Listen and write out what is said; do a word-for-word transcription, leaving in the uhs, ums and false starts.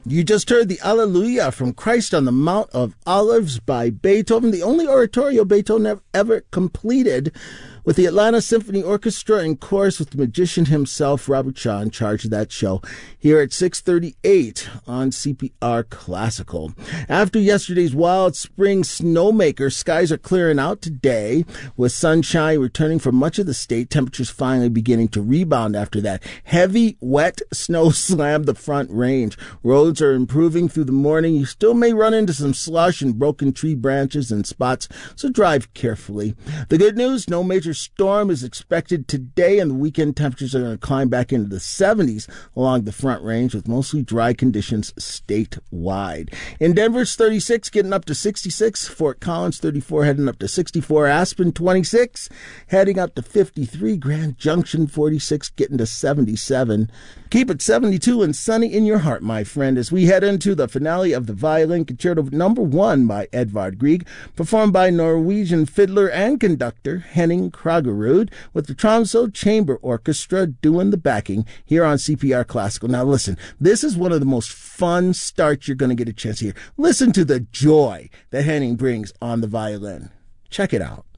You just heard the Alleluia from Christ on the Mount of Olives by Beethoven, the only oratorio Beethoven ever completed, with the Atlanta Symphony Orchestra and chorus with the magician himself, Robert Shaw, in charge of that show, here at six thirty-eight on C P R Classical. After yesterday's wild spring snowmaker, skies are clearing out today, with sunshine returning for much of the state. Temperatures finally beginning to rebound after that heavy, wet snow slammed the front range. Roads are improving through the morning. You still may run into some slush and broken tree branches and spots, so drive carefully. The good news, no major storm is expected today, and the weekend temperatures are going to climb back into the seventies along the front range with mostly dry conditions statewide. In Denver, it's thirty-six, getting up to sixty-six. Fort Collins, thirty-four, heading up to sixty-four. Aspen, twenty-six, heading up to fifty-three. Grand Junction, forty-six, getting to seventy-seven. Keep it seventy-two and sunny in your heart, my friend, as we head into the finale of the Violin Concerto number one by Edvard Grieg, performed by Norwegian fiddler and conductor Henning Kragerud, with the Tromsø Chamber Orchestra doing the backing here on C P R Classical. Now listen, this is one of the most fun starts you're going to get a chance to hear. Listen to the joy that Henning brings on the violin. Check it out.